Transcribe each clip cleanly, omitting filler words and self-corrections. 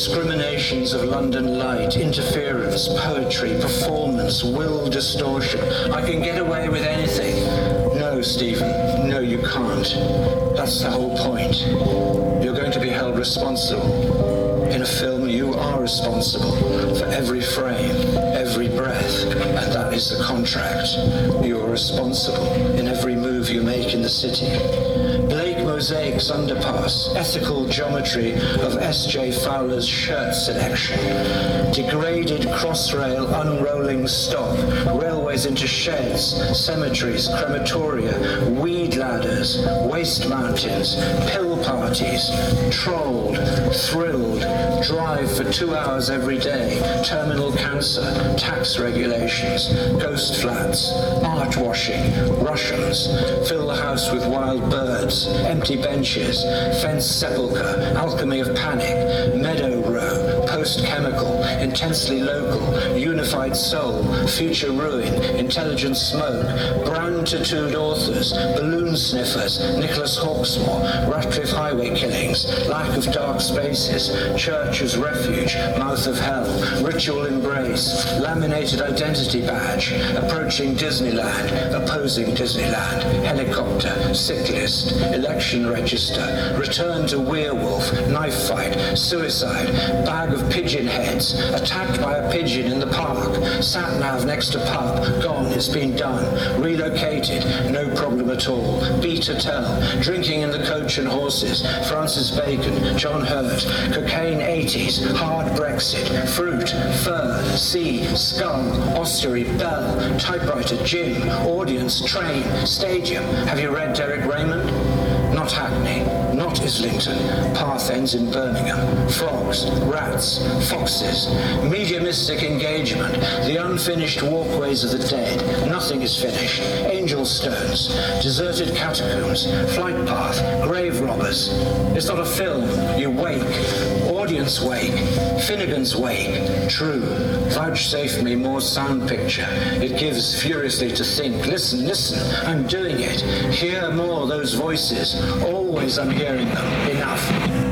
discriminations of London light, interference, poetry, performance, will distortion. I can get away with anything. No, Stephen, no, you can't. That's the whole point. You're going to be held responsible. In a film, you are responsible for every frame, every breath, and that is the contract. You are responsible in every move you make in the city. Blake Mosaic's underpass, ethical geometry of S.J. Fowler's shirt selection, degraded crossrail unrolling stock, railways into sheds, cemeteries, crematoria, weed ladders, waste mountains, pill parties, trolled, thrilled, drive for 2 hours every day, terminal cancer, tax regulations, ghost flats, art washing, Russians, fill the house with wild birds, empty benches, fenced sepulchre, alchemy of panic, meadow row, post-chemical, intensely local, unified soul, future ruin, intelligent smoke, brown-tattooed authors, balloon sniffers, Nicholas Hawksmoor, Ratcliffe highway killings, lack of dark spaces, church as refuge, mouth of hell, ritual embrace, laminated identity badge, approaching Disneyland, opposing Disneyland, helicopter, sick list, election register, return to werewolf, knife fight, suicide, bag of pigeon heads, attacked by a pigeon in the park, sat-nav next to pub, gone, it's been done, relocated, no problem at all, beat a tell, drinking in the coach and horses, Francis Bacon, John Hurt, cocaine 80s, hard Brexit, fruit, fur, sea, skull, ossuary, bell, typewriter, gym, audience, train, stadium. Have you read Derek Raymond? Not Hackney, not Islington, path ends in Birmingham, frogs, rats, foxes, mediumistic engagement, the unfinished walkways of the dead, nothing is finished, angel stones, deserted catacombs, flight path, grave robbers. It's not a film, you wake, audience wake, Finnegan's wake, true, vouchsafe me more sound picture, it gives furiously to think, listen, listen, I'm doing it, hear more those voices, always I'm hearing them, enough.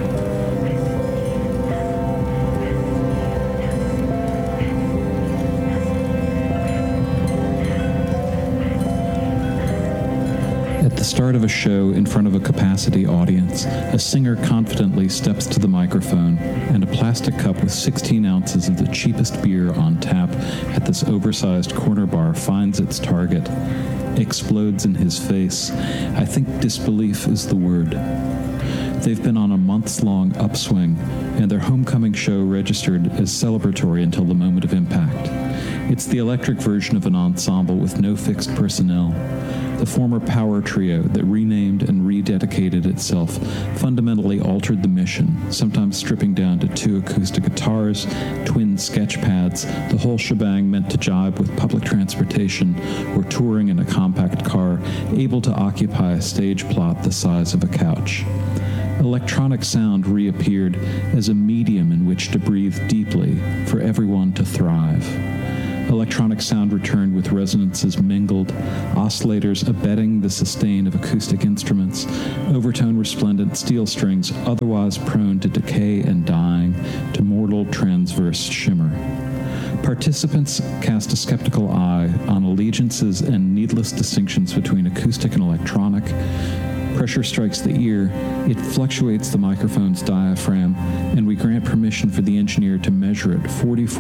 At the start of a show in front of a capacity audience, a singer confidently steps to the microphone, and a plastic cup with 16 ounces of the cheapest beer on tap at this oversized corner bar finds its target, explodes in his face. I think disbelief is the word. They've been on a months-long upswing, and their homecoming show registered as celebratory until the moment of impact. It's the electric version of an ensemble with no fixed personnel. The former power trio that renamed and rededicated itself fundamentally altered the mission, sometimes stripping down to 2 acoustic guitars, twin sketch pads, the whole shebang meant to jibe with public transportation or touring in a compact car, able to occupy a stage plot the size of a couch. Electronic sound reappeared as a medium in which to breathe deeply for everyone to thrive. Electronic sound returned with resonances mingled, oscillators abetting the sustain of acoustic instruments, overtone resplendent steel strings otherwise prone to decay and dying, to mortal transverse shimmer. Participants cast a skeptical eye on allegiances and needless distinctions between acoustic and electronic. Pressure strikes the ear, it fluctuates the microphone's diaphragm, and we grant permission for the engineer to measure it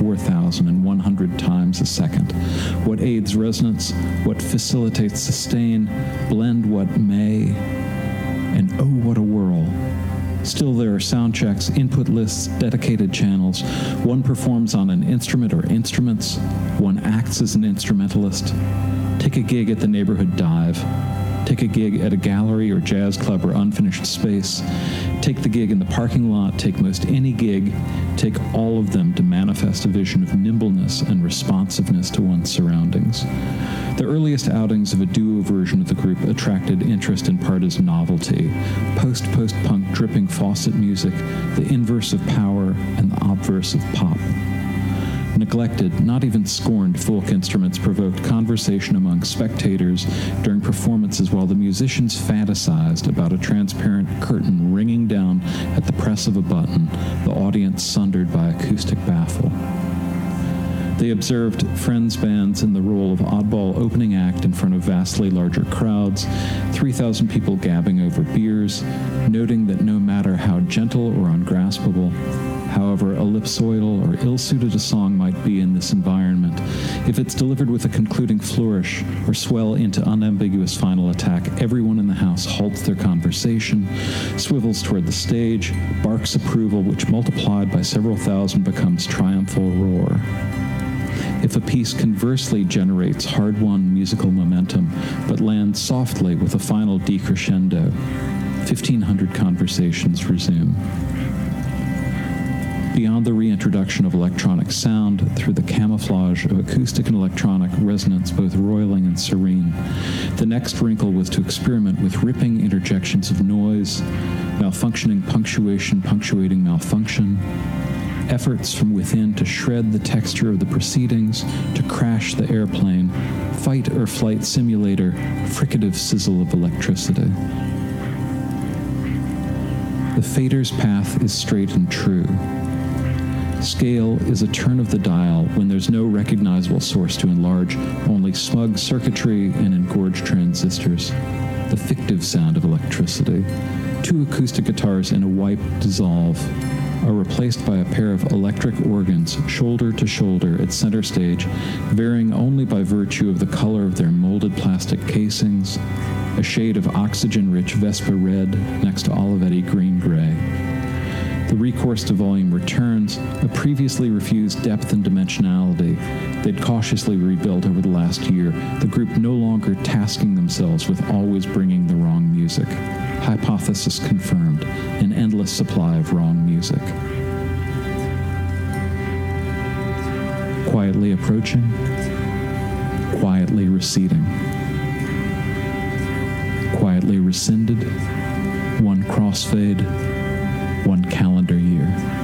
44,100 times a second. What aids resonance, what facilitates sustain, blend what may, and oh, what a whirl. Still, there are sound checks, input lists, dedicated channels. One performs on an instrument or instruments. One acts as an instrumentalist. Take a gig at the neighborhood dive. Take a gig at a gallery or jazz club or unfinished space. Take the gig in the parking lot. Take most any gig. Take all of them to manifest a vision of nimbleness and responsiveness to one's surroundings. The earliest outings of a duo version of the group attracted interest in part as novelty. Post-punk dripping faucet music, the inverse of power and the obverse of pop. Neglected, not even scorned folk instruments provoked conversation among spectators during performances while the musicians fantasized about a transparent curtain ringing down at the press of a button, the audience sundered by acoustic baffle. They observed friends bands in the role of oddball opening act in front of vastly larger crowds, 3,000 people gabbing over beers, noting that no matter how gentle or ungraspable, however ellipsoidal or ill-suited a song might be in this environment, if it's delivered with a concluding flourish or swell into unambiguous final attack, everyone in the house halts their conversation, swivels toward the stage, barks approval, which multiplied by several thousand becomes triumphal roar. If a piece conversely generates hard-won musical momentum, but lands softly with a final decrescendo, 1,500 conversations resume. Beyond the reintroduction of electronic sound, through the camouflage of acoustic and electronic resonance both roiling and serene, the next wrinkle was to experiment with ripping interjections of noise, malfunctioning punctuation punctuating malfunction, efforts from within to shred the texture of the proceedings, to crash the airplane, fight or flight simulator, fricative sizzle of electricity. The fader's path is straight and true. Scale is a turn of the dial when there's no recognizable source to enlarge, only smug circuitry and engorged transistors. The fictive sound of electricity. 2 acoustic guitars in a wipe dissolve, are replaced by a pair of electric organs shoulder to shoulder at center stage, varying only by virtue of the color of their molded plastic casings, a shade of oxygen-rich Vespa red next to Olivetti green-gray. The recourse to volume returns, a previously refused depth and dimensionality they'd cautiously rebuilt over the last year, the group no longer tasking themselves with always bringing the wrong music. Hypothesis confirmed, an endless supply of wrong music. Quietly approaching, quietly receding. Quietly rescinded, 1 crossfade, 1 calendar year.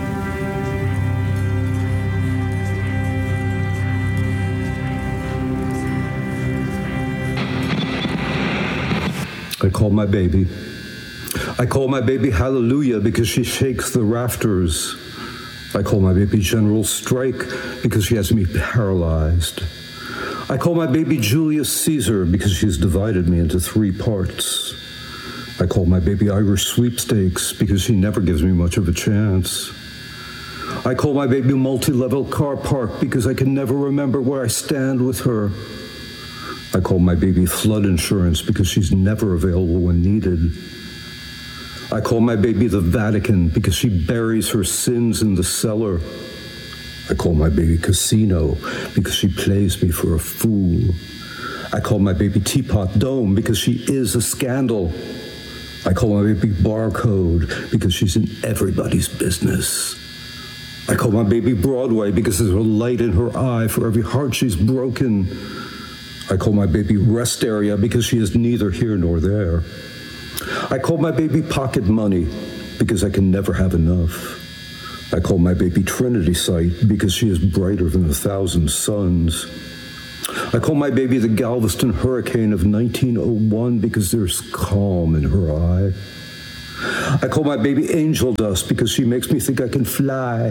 I call my baby. I call my baby Hallelujah because she shakes the rafters. I call my baby General Strike because she has me paralyzed. I call my baby Julius Caesar because she's divided me into 3 parts. I call my baby Irish Sweepstakes because she never gives me much of a chance. I call my baby Multi-Level Car Park because I can never remember where I stand with her. I call my baby Flood Insurance because she's never available when needed. I call my baby the Vatican because she buries her sins in the cellar. I call my baby Casino because she plays me for a fool. I call my baby Teapot Dome because she is a scandal. I call my baby Barcode because she's in everybody's business. I call my baby Broadway because there's a light in her eye for every heart she's broken. I call my baby Rest Area because she is neither here nor there. I call my baby Pocket Money because I can never have enough. I call my baby Trinity Site because she is brighter than 1,000 suns. I call my baby the Galveston Hurricane of 1901 because there's calm in her eye. I call my baby Angel Dust because she makes me think I can fly.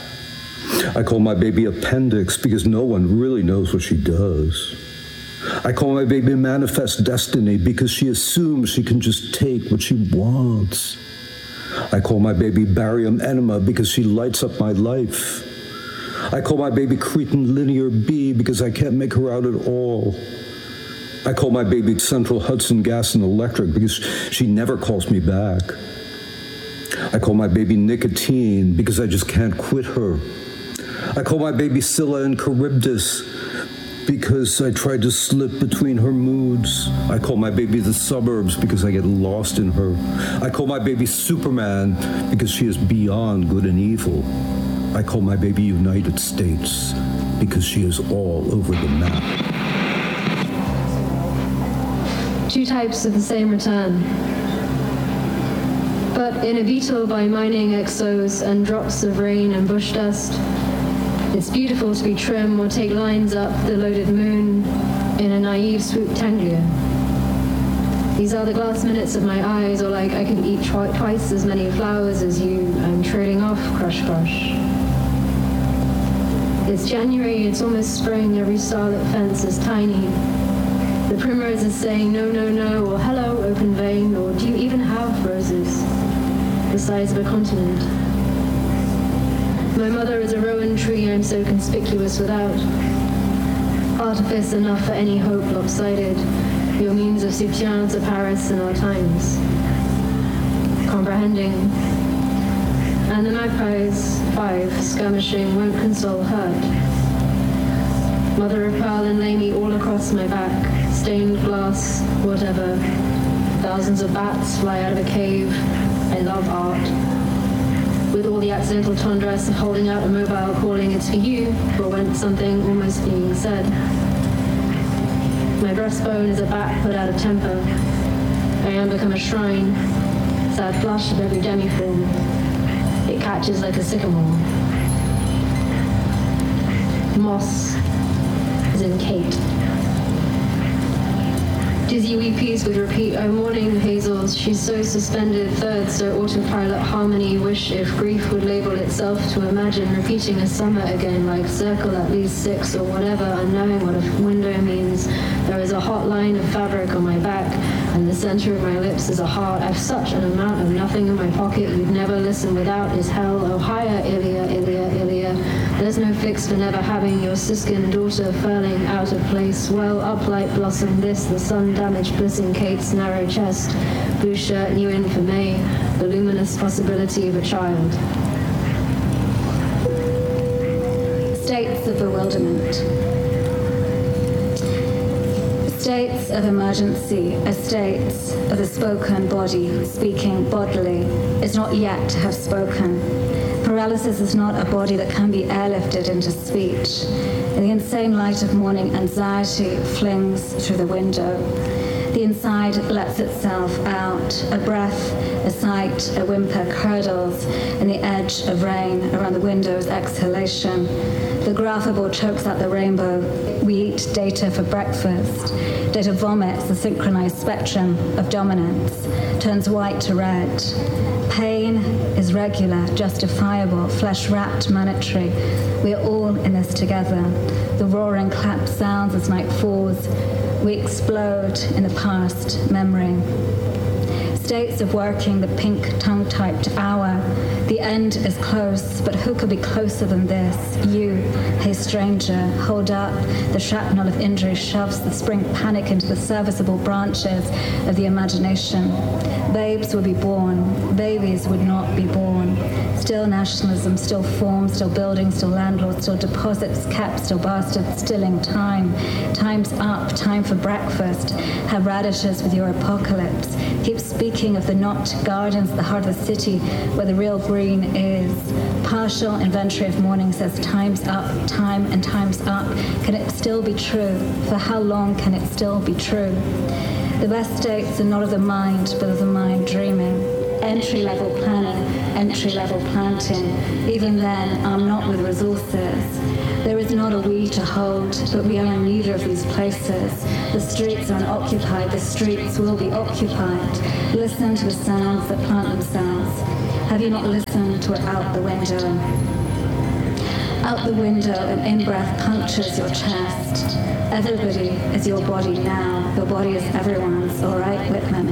I call my baby Appendix because no one really knows what she does. I call my baby Manifest Destiny because she assumes she can just take what she wants. I call my baby Barium Enema because she lights up my life. I call my baby Cretan Linear B because I can't make her out at all. I call my baby Central Hudson Gas and Electric because she never calls me back. I call my baby Nicotine because I just can't quit her. I call my baby Scylla and Charybdis because I tried to slip between her moods. I call my baby the Suburbs because I get lost in her. I call my baby Superman because she is beyond good and evil. I call my baby United States because she is all over the map. 2 types of the same return. But in a beetle by mining exos and drops of rain and bush dust, It's beautiful to be trim or take lines up the loaded moon in a naive swoop-tanglia. These are the glass minutes of my eyes, or like I can eat twice as many flowers as you. I'm trailing off, crush, crush. It's January, it's almost spring, every starlit fence is tiny. The primrose is saying no, no, no, or hello, open vein, or do you even have roses the size of a continent? My mother is a rowan tree I'm so conspicuous without. Artifice enough for any hope lopsided. Your means of soutien to Paris in our times. Comprehending. And the magpies, 5, skirmishing, won't console hurt. Mother of pearl and lay me all across my back. Stained glass, whatever. Thousands of bats fly out of a cave. I love art. With all the accidental tendresse of holding out a mobile calling it's for you, or when something almost being said. My breastbone is a bat put out of temper. I am become a shrine, sad flush of every demi-form. It catches like a sycamore. Moss is in Kate. Dizzy weepies with repeat, oh morning hazels, she's so suspended, third, so autopilot harmony, wish if grief would label itself to imagine repeating a summer again, like circle at least 6 or whatever, unknowing what a window means. There is a hot line of fabric on my back, and the center of my lips is a heart. I've such an amount of nothing in my pocket you'd never listen without is hell. Oh higher, Ilia, Ilia, Ilia. There's no fix for never having your siskin daughter furling out of place. Well, up like blossom this, the sun-damaged bliss in Kate's narrow chest. Blue shirt new in for May, the luminous possibility of a child. States of bewilderment. States of emergency, a state of the spoken body, speaking bodily, is not yet to have spoken. Paralysis is not a body that can be airlifted into speech. In the insane light of morning, anxiety flings through the window. The inside lets itself out. A breath, a sight, a whimper curdles in the edge of rain around the window's exhalation. The graphical chokes out the rainbow. We eat data for breakfast. Data vomits the synchronized spectrum of dominance, turns white to red. Pain is regular, justifiable, flesh-wrapped, monetary. We are all in this together. The roaring clap sounds as night falls. We explode in the past memory. States of working the pink tongue-typed hour. The end is close, but who could be closer than this? You, hey stranger, hold up. The shrapnel of injury shoves the spring panic into the serviceable branches of the imagination. Babes would be born. Babies would not be born. Still nationalism, still form, still buildings, still landlords, still deposits kept, still bastards, stilling time. Time's up, time for breakfast. Have radishes with your apocalypse. Keep speaking of the not gardens, the heart of the city, where the real green is. Partial inventory of morning says time's up, time and time's up. Can it still be true? For how long can it still be true? The best states are not of the mind, but of the mind dreaming. Entry-level planning, entry-level planting. Even then, I'm not with resources. There is not a we to hold, but we are in neither of these places. The streets are unoccupied, the streets will be occupied. Listen to the sounds that plant themselves. Have you not listened to it out the window? Out the window, an in-breath punctures your chest. Everybody is your body now. Your body is everyone's, all right, Whitman?